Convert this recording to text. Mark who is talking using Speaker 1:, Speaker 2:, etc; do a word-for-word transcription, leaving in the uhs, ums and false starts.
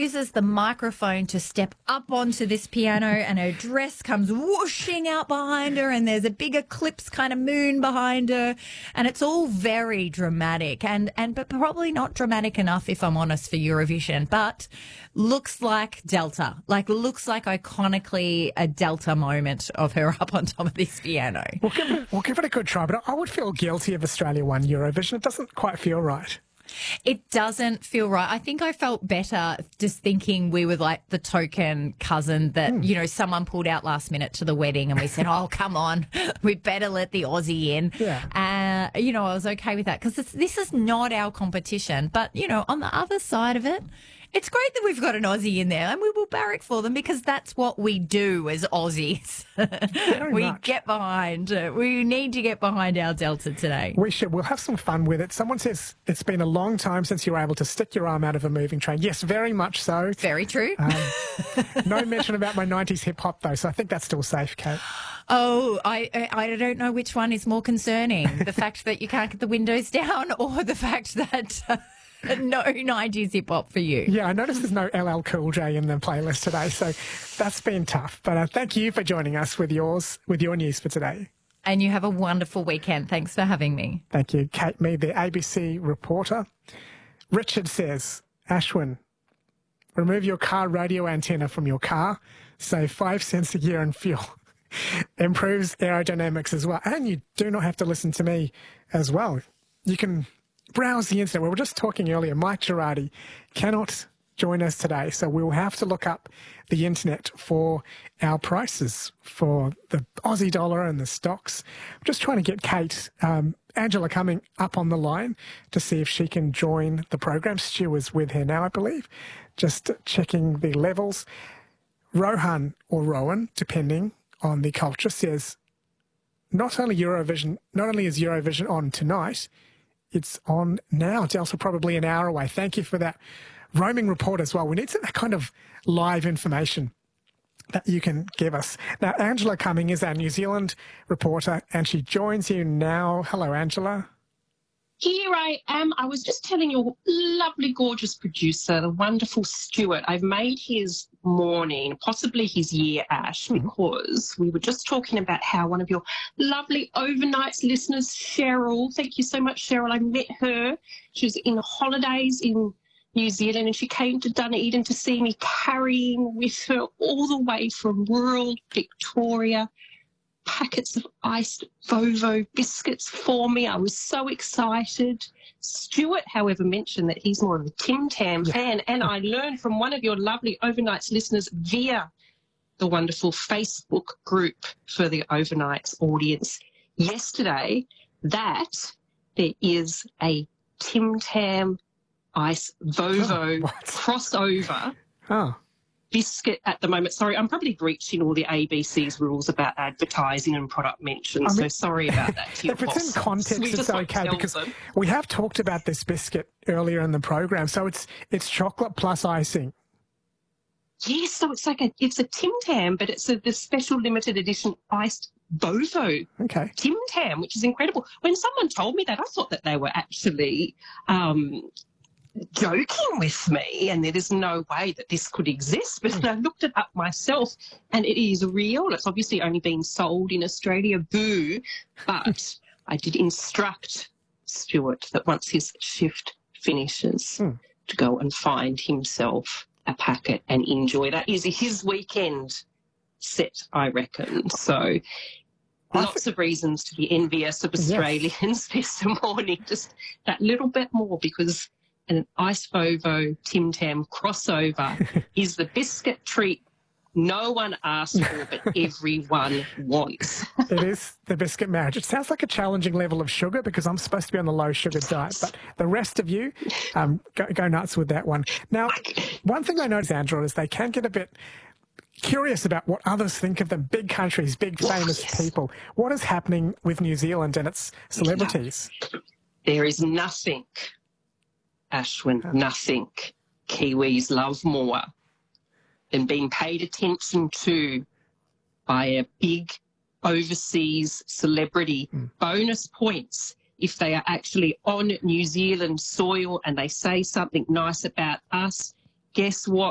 Speaker 1: uses the microphone to step up onto this piano, and her dress comes whooshing out behind her, and there's a big eclipse kind of moon behind her, and it's all very dramatic, and, and but probably not dramatic enough, if I'm honest, for Eurovision, but looks like Delta, like looks like iconically a Delta moment of her up on top of this piano.
Speaker 2: We'll give it, we'll give it a good try, but I would feel guilty if Australia won Eurovision. It doesn't quite feel right.
Speaker 1: It doesn't feel right. I think I felt better just thinking we were like the token cousin that, mm. you know, someone pulled out last minute to the wedding and we said, oh, come on, we'd better let the Aussie in.
Speaker 2: Yeah.
Speaker 1: Uh, you know, I was okay with that because this is not our competition. But, you know, on the other side of it, it's great that we've got an Aussie in there and we will barrack for them because that's what we do as Aussies. we
Speaker 2: much.
Speaker 1: get behind. Uh, we need to get behind our Delta today.
Speaker 2: We should. We'll have some fun with it. Someone says it's been a long time since you were able to stick your arm out of a moving train. Yes, very much so.
Speaker 1: Very true.
Speaker 2: Um, no mention about my nineties hip-hop, though, so I think that's still safe, Kate.
Speaker 1: Oh, I, I I don't know which one is more concerning, the fact that you can't get the windows down or the fact that... Uh, no nineties hip-hop for you.
Speaker 2: Yeah, I noticed there's no L L Cool J in the playlist today, so that's been tough. But uh, thank you for joining us with yours, with your news for today.
Speaker 1: And you have a wonderful weekend. Thanks for having me.
Speaker 2: Thank you, Kate Mead, the A B C reporter. Richard says, Ashwin, remove your car radio antenna from your car, save five cents a year in fuel. Improves aerodynamics as well. And you do not have to listen to me as well. You can... browse the internet. We were just talking earlier. Mike Girardi cannot join us today, so we'll have to look up the internet for our prices for the Aussie dollar and the stocks. I'm just trying to get Kate, um, Angela coming up on the line to see if she can join the program. Stu is with her now, I believe, just checking the levels. Rohan or Rowan, depending on the culture, says not only Eurovision, not only is Eurovision on tonight, it's on now. It's also probably an hour away. Thank you for that roaming report as well. We need some that kind of live information that you can give us. Now, Angela Cumming is our New Zealand reporter, and she joins you now. Hello, Angela.
Speaker 3: Here I am. I was just telling your lovely, gorgeous producer, the wonderful Stuart, I've made his morning, possibly his year, Ash, because we were just talking about how one of your lovely overnights listeners, Cheryl, thank you so much, Cheryl, I met her. She was in holidays in New Zealand and she came to Dunedin to see me carrying with her all the way from rural Victoria packets of iced Vovo biscuits for me. I was so excited. Stuart, however, mentioned that he's more of a Tim Tam yeah. fan, and I learned from one of your lovely Overnights listeners via the wonderful Facebook group for the Overnights audience yesterday that there is a Tim Tam Ice Vovo
Speaker 2: oh,
Speaker 3: crossover.
Speaker 2: Oh.
Speaker 3: Biscuit at the moment. Sorry, I'm probably breaching all the A B C's rules about advertising and product mentions, I mean, so sorry about that to your
Speaker 2: if it's
Speaker 3: boss.
Speaker 2: in context,
Speaker 3: we
Speaker 2: it's okay because them. we have talked about this biscuit earlier in the program. So it's it's chocolate plus icing.
Speaker 3: Yes, so it's like a it's a Tim Tam, but it's a the special limited edition iced Vovo
Speaker 2: okay.
Speaker 3: Tim Tam, which is incredible. When someone told me that, I thought that they were actually um, joking with me and there is no way that this could exist, but I looked it up myself and it is real. It's obviously only been sold in Australia, boo, but I did instruct Stuart that once his shift finishes hmm. to go and find himself a packet and enjoy that. Is his weekend set, I reckon. So lots of reasons to be envious of Australians yes. this morning, just that little bit more, because an Ice Vovo Tim Tam crossover is the biscuit treat no one asked for, but everyone wants.
Speaker 2: It is the biscuit marriage. It sounds like a challenging level of sugar because I'm supposed to be on the low sugar diet, but the rest of you um, go, go nuts with that one. Now, one thing I noticed, Andrew, is they can get a bit curious about what others think of them. Big countries, big famous oh, yes. people. What is happening with New Zealand and its celebrities?
Speaker 3: There is nothing, Ashwin, oh. nothing Kiwis love more than being paid attention to by a big overseas celebrity. Mm. Bonus points if they are actually on New Zealand soil and they say something nice about us. Guess what?